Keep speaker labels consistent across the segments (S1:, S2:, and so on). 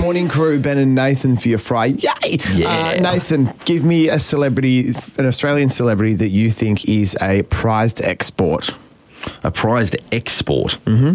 S1: Morning crew, Ben and Nathan for your fry. Yay!
S2: Yeah.
S1: Nathan, give me a celebrity, an Australian celebrity that you think is a prized export.
S2: A prized export?
S1: Mm-hmm.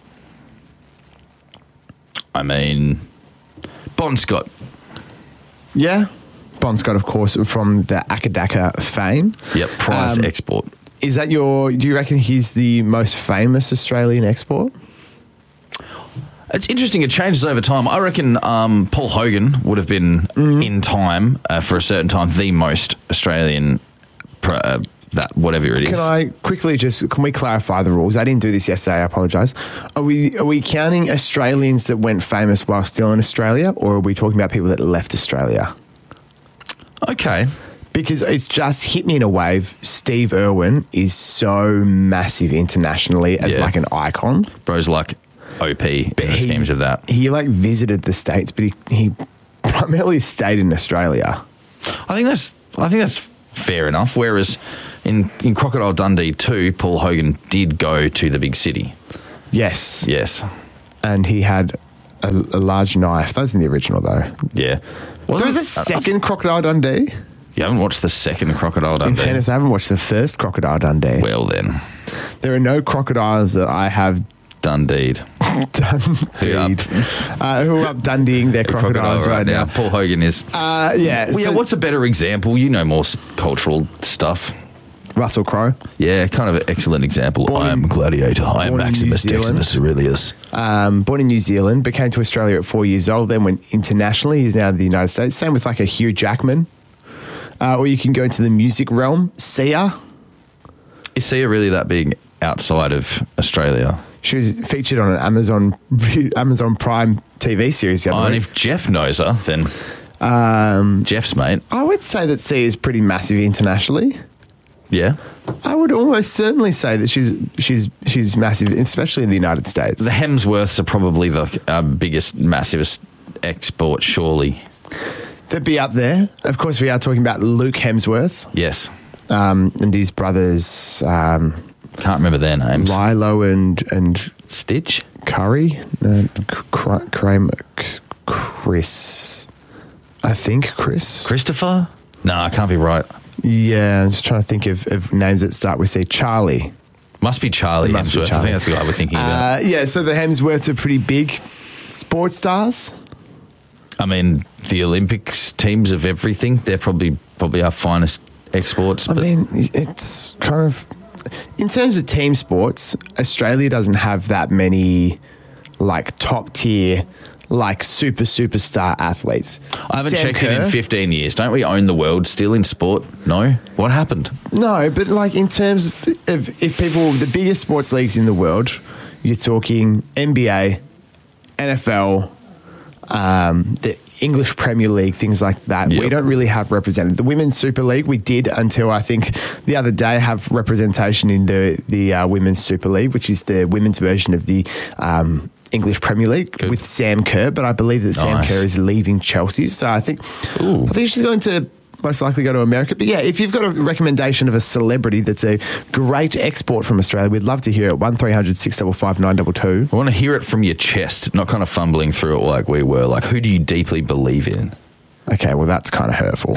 S2: I mean, Bon Scott.
S1: Yeah? Bon Scott, of course, from the Akadaka fame.
S2: Yep, prized export.
S1: Is that do you reckon he's the most famous Australian export?
S2: It's interesting. It changes over time. I reckon Paul Hogan would have been in time for a certain time the most Australian. That whatever it is.
S1: Can I quickly can we clarify the rules? I didn't do this yesterday. I apologise. Are we counting Australians that went famous while still in Australia, or are we talking about people that left Australia?
S2: Okay.
S1: Because it's just hit me in a wave. Steve Irwin is so massive internationally as like an icon.
S2: Bro's like OP in the schemes of that.
S1: He like visited the States, but he primarily stayed in Australia.
S2: I think that's fair enough. Whereas in Crocodile Dundee 2, Paul Hogan did go to the big city.
S1: Yes.
S2: Yes.
S1: And he had a large knife. That was in the original though.
S2: Yeah.
S1: There was a second Crocodile Dundee.
S2: You haven't watched the second Crocodile Dundee?
S1: In fairness, I haven't watched the first Crocodile Dundee.
S2: Well then.
S1: There are no crocodiles that I have
S2: Dundeed.
S1: Who are up Dundeeing their crocodiles right now.
S2: Paul Hogan is. What's a better example? You know more cultural stuff.
S1: Russell Crowe.
S2: Yeah, kind of an excellent example. I am Gladiator. I am Maximus Decimus Aurelius.
S1: Born in New Zealand, but came to Australia at 4 years old, then went internationally. He's now in the United States. Same with like a Hugh Jackman. Or you can go into the music realm. Sia.
S2: Is Sia really that big outside of Australia?
S1: She was featured on an Amazon Prime TV series the other week.
S2: And if Jeff knows her, then Jeff's mate.
S1: I would say that Sia is pretty massive internationally.
S2: Yeah,
S1: I would almost certainly say that she's massive, especially in the United States.
S2: The Hemsworths are probably the biggest, massivest export, surely.
S1: They'd be up there. Of course, we are talking about Luke Hemsworth.
S2: Yes.
S1: And his brothers...
S2: can't remember their names.
S1: Lilo and
S2: Stitch?
S1: Curry? Chris. I think Chris.
S2: Christopher? No, I can't be right.
S1: Yeah, I'm just trying to think of names that start with C. Charlie.
S2: Must be Charlie Hemsworth. I think that's the guy we're thinking about.
S1: Yeah, so the Hemsworths are pretty big sports stars.
S2: I mean, the Olympics teams of everything, they're probably our finest exports.
S1: I mean, it's kind of... In terms of team sports, Australia doesn't have that many, like, top-tier... like superstar athletes.
S2: I haven't checked it in 15 years. Don't we own the world still in sport? No? What happened?
S1: No, but like in terms of if people, the biggest sports leagues in the world, you're talking NBA, NFL, the English Premier League, things like that. Yep. We don't really have represented. The Women's Super League, we did until I think the other day have representation in the Women's Super League, which is the women's version of the English Premier League. Good. With Sam Kerr, but I believe that Sam Kerr is leaving Chelsea. So I think she's going to most likely go to America. But yeah, if you've got a recommendation of a celebrity that's a great export from Australia, we'd love to hear it. 1300 655 922.
S2: I want to hear it from your chest, not kind of fumbling through it like we were. Like, who do you deeply believe in?
S1: Okay, well, that's kind of hurtful.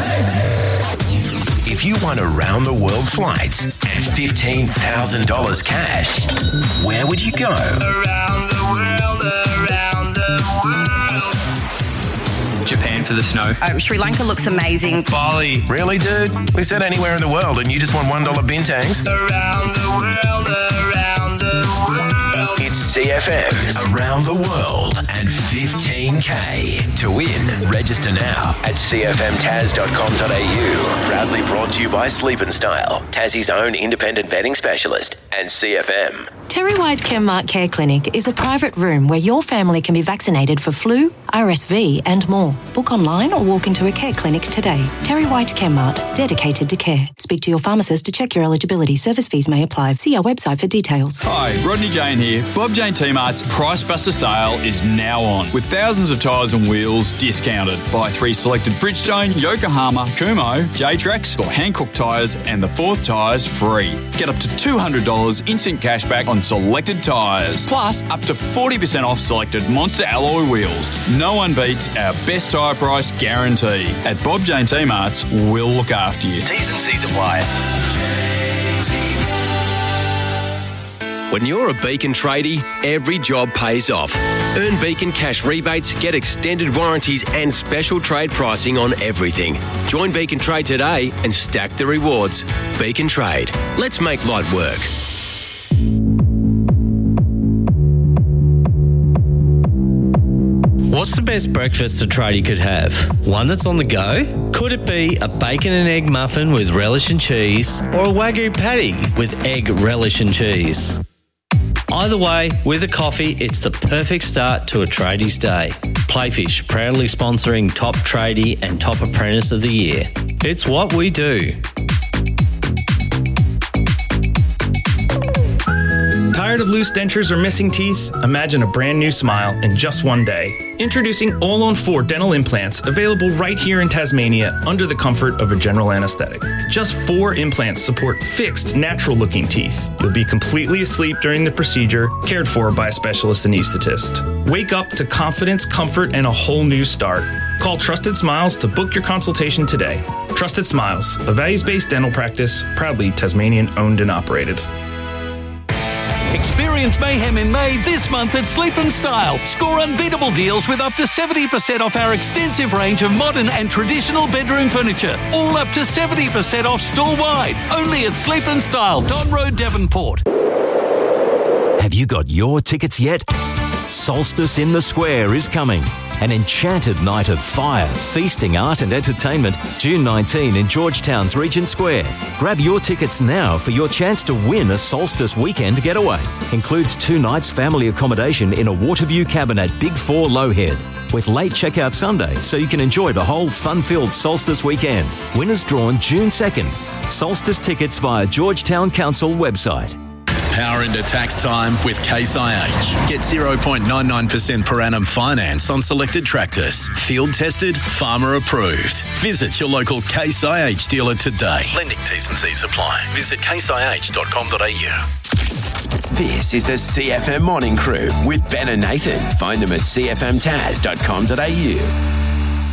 S3: If you won around the world flights and $15,000 cash, where would you go?
S4: Around the world, around the world.
S5: Japan for the snow.
S6: Sri Lanka looks amazing.
S4: Bali.
S3: Really, dude? We said anywhere in the world and you just won $1 bintangs?
S4: Around the world, around the world.
S3: It's CFM's Around the World and 15K. To win, register now at cfmtaz.com.au. Proudly brought to you by Sleep and Style, Tassie's own independent vetting specialist, and CFM.
S7: Terry White Chemmart Care Clinic is a private room where your family can be vaccinated for flu, RSV and more. Book online or walk into a care clinic today. Terry White Chemmart, dedicated to care. Speak to your pharmacist to check your eligibility. Service fees may apply. See our website for details.
S5: Hi, Rodney Jane here. Bob Jane T-Mart's Price Buster sale is now on, with thousands of tyres and wheels discounted. Buy 3 selected Bridgestone, Yokohama, Kumho, J-Trax or Hankook tyres and the 4th tyres free. Get up to $200 instant cashback on selected tyres. Plus, up to 40% off selected Monster alloy wheels. no one beats our best tyre price guarantee. At Bob Jane T-Marts, we'll look after you.
S3: T's and C's apply. When you're a Beacon tradie, every job pays off. Earn Beacon cash rebates, get extended warranties and special trade pricing on everything. Join Beacon Trade today and stack the rewards. Beacon Trade. Let's make light work.
S8: What's the best breakfast a tradie could have? One that's on the go? Could it be a bacon and egg muffin with relish and cheese, or a Wagyu patty with egg, relish and cheese? Either way, with a coffee, it's the perfect start to a tradie's day. Playfish, proudly sponsoring Top Tradie and Top Apprentice of the Year. It's what we do.
S9: Tired of loose dentures or missing teeth? Imagine a brand new smile in just one day. Introducing All-on-4 dental implants, available right here in Tasmania under the comfort of a general anesthetic. Just 4 implants support fixed, natural-looking teeth. You'll be completely asleep during the procedure, cared for by a specialist anaesthetist. Wake up to confidence, comfort, and a whole new start. Call Trusted Smiles to book your consultation today. Trusted Smiles, a values-based dental practice, proudly Tasmanian-owned and operated.
S10: Experience mayhem in May this month at Sleep & Style. Score unbeatable deals with up to 70% off our extensive range of modern and traditional bedroom furniture. All up to 70% off store-wide. Only at Sleep & Style, Don Road, Devonport.
S11: Have you got your tickets yet? Solstice in the Square is coming. An enchanted night of fire, feasting, art and entertainment, June 19 in Georgetown's Regent Square. Grab your tickets now for your chance to win a Solstice weekend getaway. Includes 2 nights family accommodation in a Waterview cabin at Big 4 Lowhead, with late checkout Sunday so you can enjoy the whole fun-filled Solstice weekend. Winners drawn June 2nd. Solstice tickets via Georgetown Council website.
S12: Power into tax time with Case IH. Get 0.99% per annum finance on selected tractors. Field tested, farmer approved. Visit your local Case IH dealer today. Lending T's and C's apply. Visit caseih.com.au.
S3: This is the CFM Morning Crew with Ben and Nathan. Find them at cfmtaz.com.au.